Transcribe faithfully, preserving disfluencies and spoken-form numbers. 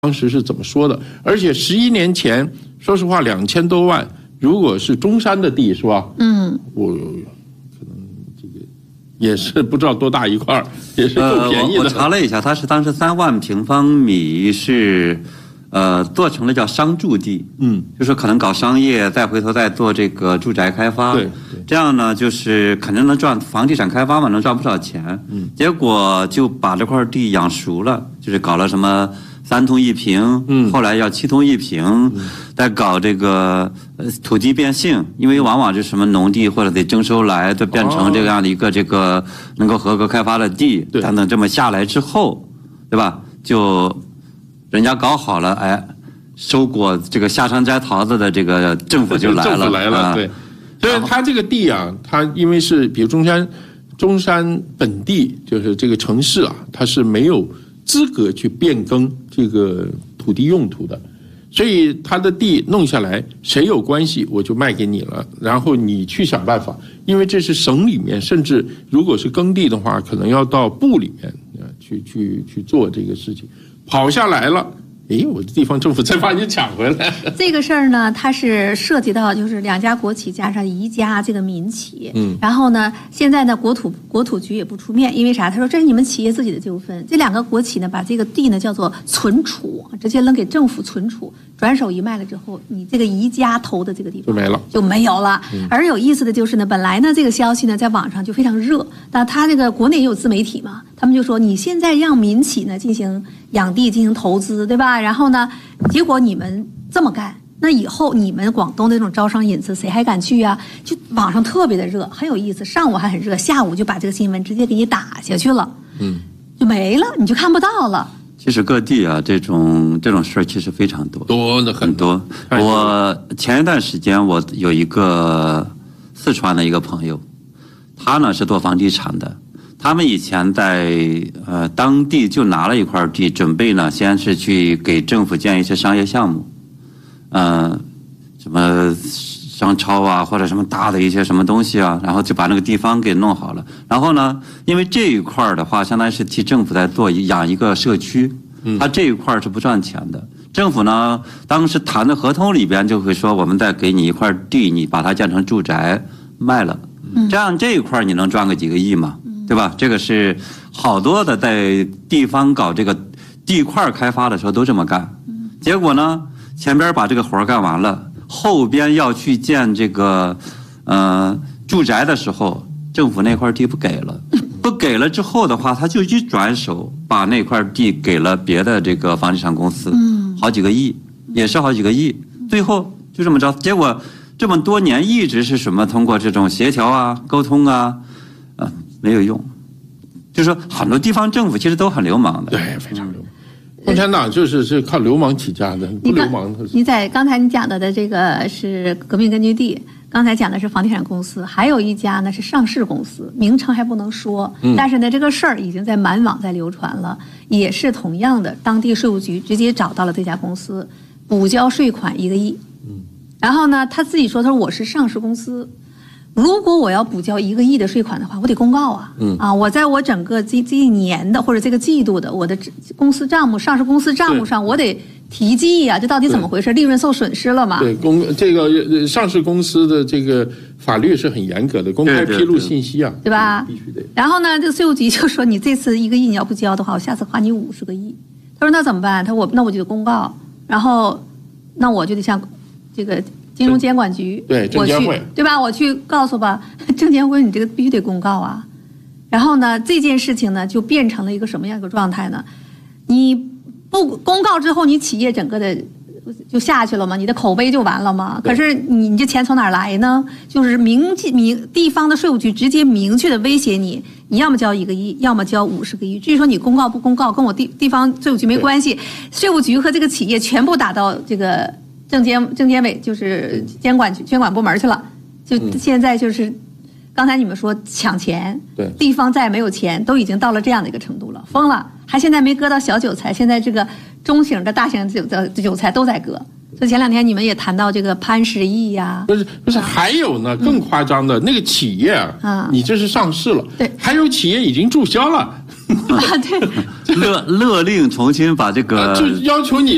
当时是怎么说的？而且十一年前，说实话，两千多万，如果是中山的地，是吧？嗯，我可能这个也是不知道多大一块，也是够便宜的。 呃、我, 我查了一下，它是当时三万平方米是，呃，做成了叫商住地，嗯，就是可能搞商业，再回头再做这个住宅开发， 对， 这样呢，就是肯定能赚房地产开发嘛，能赚不少钱。嗯，结果就把这块地养熟了，就是搞了什么。三通一平，嗯，后来要七通一平，嗯，再搞这个呃土地变性，因为往往是什么农地或者得征收来，就变成这样的一个这个能够合格开发的地，等等，这么下来之后，对吧？就人家搞好了，哎，收果这个下山摘桃子的这个政府就来了， 政府来了，啊、对。所以他这个地啊，他因为是比如中山中山本地就是这个城市啊，它是没有资格去变更这个土地用途的，所以他的地弄下来，谁有关系我就卖给你了，然后你去想办法，因为这是省里面，甚至如果是耕地的话，可能要到部里面去去去做这个事情，跑下来了。诶，我的地方政府再把你抢回来。 这个事儿呢，它是涉及到就是两家国企加上一家这个民企。嗯。然后呢，现在呢，国土国土局也不出面，因为啥？他说这是你们企业自己的纠纷。这两个国企呢，把这个地呢叫做存储，直接扔给政府存储，转手一卖了之后，你这个宜家投的这个地方就没了， 就没有了。嗯。而有意思的就是呢，本来呢这个消息呢在网上就非常热，但他这个国内也有自媒体嘛，他们就说你现在让民企呢进行养地进行投资，对吧？然后呢，结果你们这么干，那以后你们广东的这种招商引资，谁还敢去啊？就网上特别的热，很有意思。上午还很热，下午就把这个新闻直接给你打下去了，嗯，就没了，你就看不到了。 其实各地啊，这种这种事儿其实非常多， 多的很多。我前一段时间我有一个四川的一个朋友，他呢是做房地产的。他们以前在呃当地就拿了一块地，准备呢先是去给政府建一些商业项目，呃，什么商超啊或者什么大的一些什么东西啊，然后就把那个地方给弄好了。然后呢，因为这一块的话，相当于是替政府在做养一个社区，他这一块是不赚钱的。政府呢当时谈的合同里边就会说，我们再给你一块地，你把它建成住宅卖了，这样这一块你能赚个几个亿嘛？对吧？这个是好多的在地方搞这个地块开发的时候都这么干，结果呢，前边把这个活干完了，后边要去建这个呃住宅的时候，政府那块地不给了，不给了之后的话，他就一转手把那块地给了别的这个房地产公司，好几个亿，也是好几个亿，最后就这么着，结果这么多年一直是什么？通过这种协调啊、沟通啊。没有用，就是说很多地方政府其实都很流氓的， 对，非常流氓。共产党就是是靠流氓起家的，不流氓。 你在刚才你讲的的这个是革命根据地，刚才讲的是房地产公司，还有一家呢是上市公司，名称还不能说，嗯、但是呢这个事儿已经在满网在流传了，也是同样的，当地税务局直接找到了这家公司，补交税款一个亿，嗯，然后呢他自己说，他说我是上市公司。如果我要补交一个亿的税款的话，我得公告啊，嗯啊，我在我整个这这一年的或者这个季度的我的公司账目、上市公司账目上，我得提记呀、啊，这到底怎么回事？利润受损失了嘛？ 对，公这个上市公司的这个法律是很严格的，公开披露信息啊， 对吧？ 必须得。 然后呢，这个税务局就说你这次一个亿你要不交的话，我下次花你五十个亿。他说那怎么办？他说我那我就得公告，然后那我就得向这个。金融监管局， 对，证监会， 对吧？我去告诉吧，证监会，你这个必须得公告啊。然后呢，这件事情呢，就变成了一个什么样一个状态呢？你不公告之后，你企业整个的就下去了吗？你的口碑就完了吗？可是你你这钱从哪儿来呢？就是明明地方的税务局直接明确的威胁你，你要么交一个亿，要么交五十个亿。至于说你公告不公告，跟我地地方税务局没关系，税务局和这个企业全部打到这个。证监证监委就是监管局监管部门去了，就现在就是，刚才你们说抢钱， 对， 地方再没有钱，都已经到了这样的一个程度了，疯了，还现在没割到小韭菜，现在这个中型的、大型的韭菜都在割。所以前两天你们也谈到这个潘石屹呀， 不是不是，还有呢，更夸张的、嗯、那个企业啊，你这是上市了， 对， 还有企业已经注销了。 啊，对， 勒勒令重新把这个、 啊、就要求你